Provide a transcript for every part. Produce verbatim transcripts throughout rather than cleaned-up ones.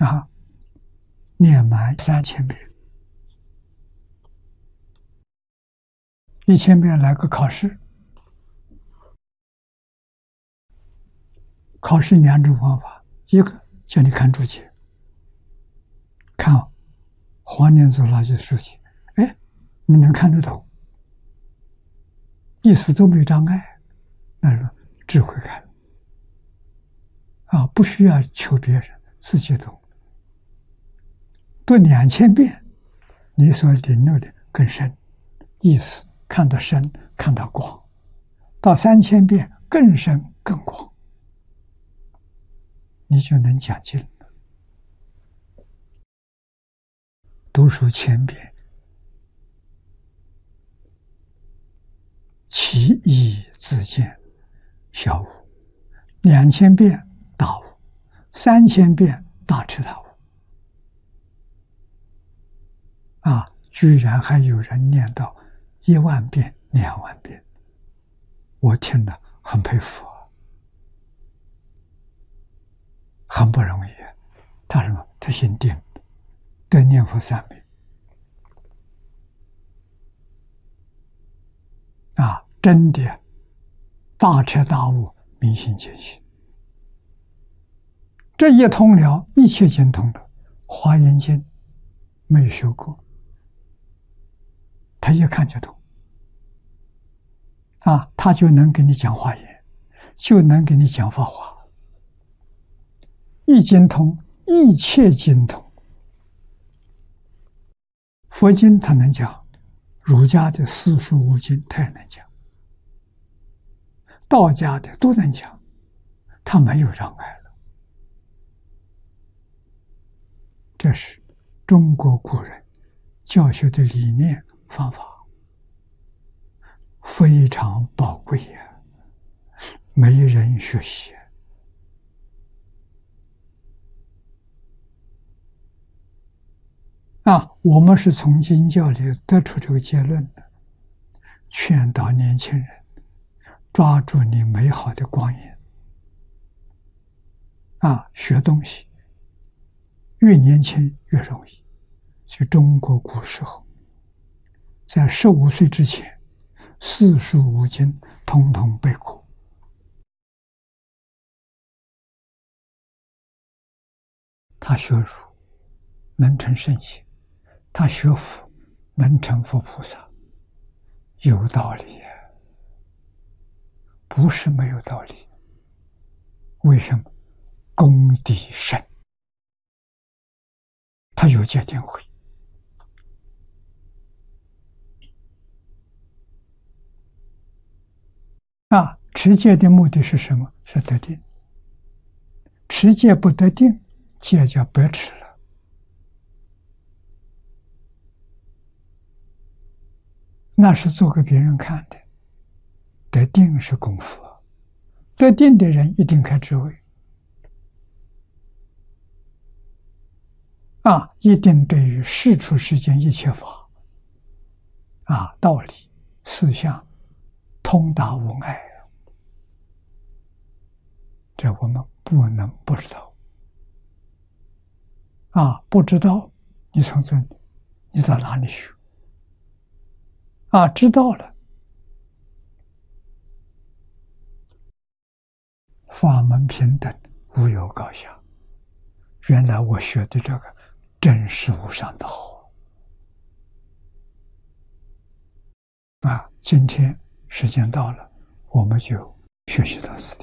啊，念满三千遍，一千遍来个考试。考试两种方法，一个叫你看注解，看黄念祖老居书解，哎，你能看得懂，意思都没有障碍，那是智慧看啊，不需要求别人，自己懂。读两千遍，你所领略的更深，意思看得深，看得广；到三千遍更深更广，你就能讲经了。读书千遍，其义自见，小悟；两千遍大悟，三千遍大彻大悟。啊，居然还有人念到一万遍、两万遍，我听了很佩服，很不容易。他什么？他心定，对念佛三昧。啊，真的大彻大悟，明心见性。这一通了，一切经通了。华严经没有学过，他一看就懂。啊，他就能给你讲华严，就能给你讲法华。一经通，一切经通。佛经他能讲，儒家的四书五经他也能讲，道家的都能讲，他没有障碍了。这是中国古人教学的理念方法，非常宝贵呀，没人学习。啊，我们是从经教里得出这个结论的，劝导年轻人抓住你美好的光阴。啊，学东西越年轻越容易。就中国古时候，在十五岁之前，四书五经统统背过。他学儒能成圣贤，他学佛能成佛菩萨，有道理，不是没有道理。为什么？功底深，他有戒定慧。啊，持戒的目的是什么？是得定。持戒不得定，戒叫白持了。那是做给别人看的。得定是功夫，得定的人一定开智慧。啊，一定对于世出世间一切法，啊，道理思想通达无碍，这我们不能不知道。啊，不知道，你从这，你到哪里学？啊，知道了，法门平等，无有高下。原来我学的这个真是无上道。啊，今天时间到了，我们就学习到此地。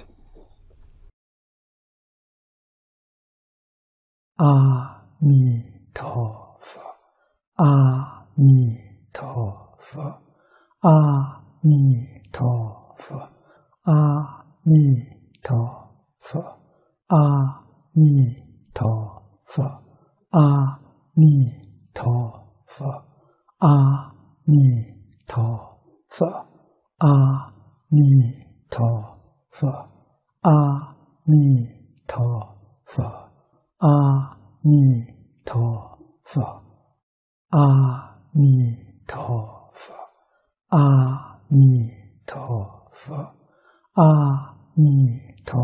阿弥陀佛，阿弥陀佛，阿弥陀佛，阿弥陀佛，阿弥陀佛，阿弥陀佛，阿弥陀佛，阿弥陀佛，阿弥陀佛。阿弥陀佛，阿弥陀佛，阿弥陀佛，阿弥